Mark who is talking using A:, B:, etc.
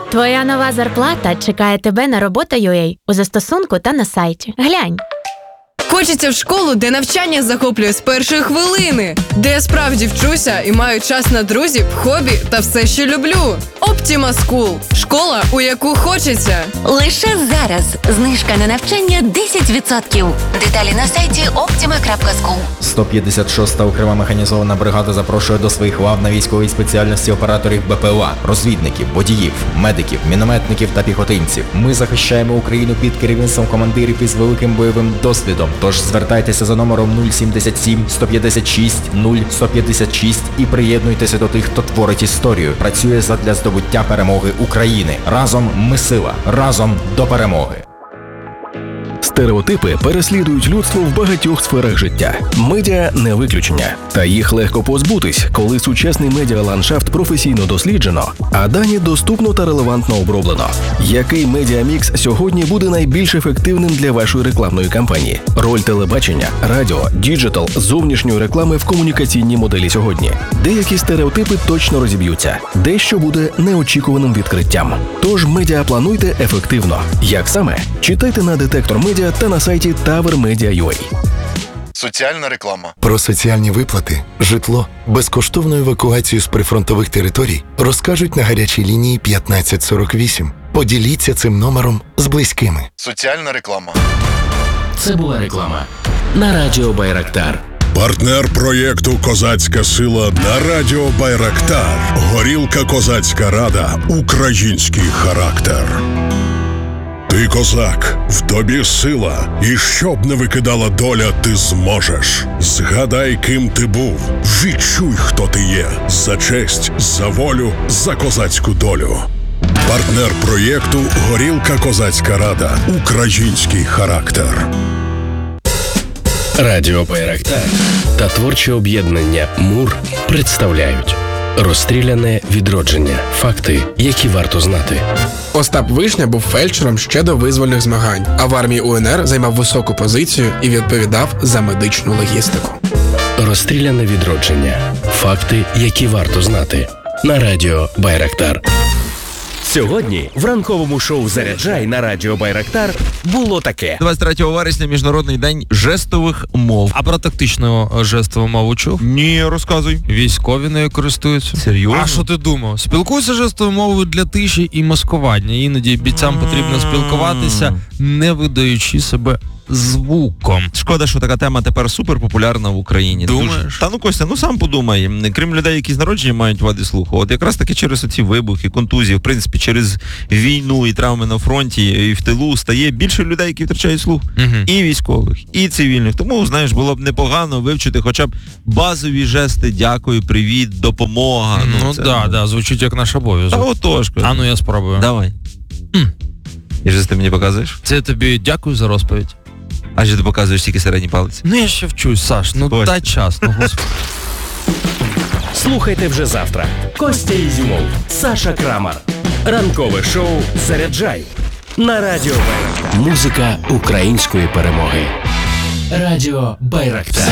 A: Твоя нова зарплата чекає тебе на Робота.ua у застосунку та на сайті. Глянь.
B: Хочеться в школу, де навчання захоплює з першої хвилини, де я справді вчуся і маю час на друзів, хобі та все, що люблю. Optima School – школа, у яку хочеться.
C: Лише зараз знижка на навчання 10%. Деталі на сайті optima.school.
D: 156-та окрема механізована бригада запрошує до своїх лав на військовій спеціальності операторів БПЛА, розвідників, водіїв, медиків, мінометників та піхотинців. Ми захищаємо Україну під керівництвом командирів із великим бойовим досвідом. Тож звертайтеся за номером 077 156 0156 і приєднуйтеся до тих, хто творить історію, працює задля здобуття перемоги України. Разом ми сила, разом до перемоги.
E: Стереотипи переслідують людство в багатьох сферах життя. Медіа – не виключення. Та їх легко позбутись, коли сучасний медіаландшафт професійно досліджено, а дані доступно та релевантно оброблено. Який медіамікс сьогодні буде найбільш ефективним для вашої рекламної кампанії? Роль телебачення, радіо, діджитал, зовнішньої реклами в комунікаційній моделі сьогодні. Деякі стереотипи точно розіб'ються. Дещо буде неочікуваним відкриттям. Тож медіаплануйте ефективно. Як саме? Читайте на Детектор Медіа та на сайті TowerMedia.ua.
F: Соціальна реклама.
G: Про соціальні виплати, житло, безкоштовну евакуацію з прифронтових територій розкажуть на гарячій лінії 1548. Поділіться цим номером з близькими.
F: Соціальна реклама.
H: Це була реклама на радіо Байрактар.
I: Партнер проєкту «Козацька сила» на радіо Байрактар. Горілка «Козацька рада». Український характер. Ти козак, в тобі сила, і щоб не викидала доля, ти зможеш. Згадай, ким ти був, відчуй, хто ти є. За честь, за волю, за козацьку долю. Партнер проєкту «Горілка Козацька рада». Український характер.
H: Радіо Байрактар та творче об'єднання «Мур» представляють «Розстріляне відродження. Факти, які варто знати».
J: Остап Вишня був фельдшером ще до визвольних змагань, а в армії УНР займав високу позицію і відповідав за медичну логістику.
H: «Розстріляне відродження. Факти, які варто знати». На радіо Байрактар.
K: Сьогодні в ранковому шоу «Заряджай» на радіо Байрактар було таке.
L: 23 вересня – Міжнародний день жестових мов. А про тактичну жестову мову чув?
M: Ні, розказуй.
L: Військові нею користуються.
M: Серйозно?
L: А що ти думав? Спілкуйся жестовою мовою для тиші і маскування. Іноді бійцям потрібно спілкуватися, не видаючи себе звуком.
M: Шкода, що така тема тепер супер популярна в Україні.
L: Думаєш?
M: Та ну, Костя, сам подумай. Крім людей, які з народження мають вади слуху, от якраз таки через оці вибухи, контузії, в принципі, через війну і травми на фронті і в тилу стає більше людей, які втрачають слух. І військових, і цивільних. Тому, знаєш, було б непогано вивчити хоча б базові жести «дякую», «привіт», «допомога».
L: Да, звучить як наш обов'язок.
M: Та отож.
L: А ну я спробую.
M: Давай. І що ти мені показуєш?
L: Це тобі дякую за розповідь.
M: А що ти показуєш тільки середній палець?
L: Ну я ще вчусь, Саш, дай час, господи.
K: Слухайте вже завтра. Костя Ізюмов, Саша Крамар. Ранкове шоу «Заряджай» на радіо Байрактар.
H: Музика української перемоги. Радіо Байрактар.